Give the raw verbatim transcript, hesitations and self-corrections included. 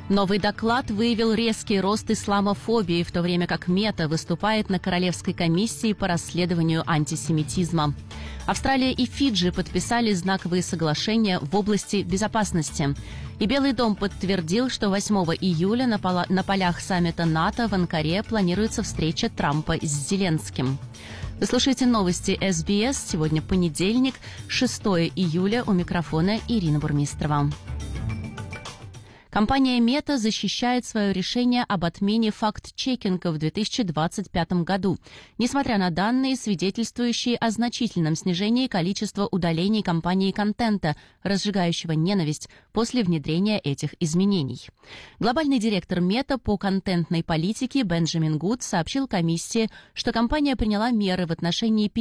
Новый доклад выявил резкий рост исламофобии, в то время как Мета выступает на Королевской комиссии по расследованию антисемитизма. Австралия и Фиджи подписали знаковые соглашения в области безопасности. И Белый дом подтвердил, что восьмого июля на, пола- на полях саммита НАТО в Анкаре планируется встреча Трампа с Зеленским. Вы слушаете новости эс би эс. Сегодня понедельник, шестого июля. У микрофона Ирина Бурмистрова. Компания Мета защищает свое решение об отмене факт-чекинга в две тысячи двадцать пятом году, несмотря на данные, свидетельствующие о значительном снижении количества удалений компании контента, разжигающего ненависть, после внедрения этих изменений. Глобальный директор Мета по контентной политике Бенджамин Гуд сообщил комиссии, что компания приняла меры в отношении